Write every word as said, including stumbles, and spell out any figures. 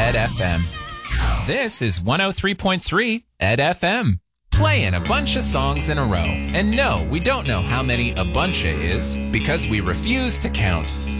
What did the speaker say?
Ed F M. This is one oh three point three Ed F M. Playing a bunch of songs in a row. And no, we don't know how many a buncha is because we refuse to count.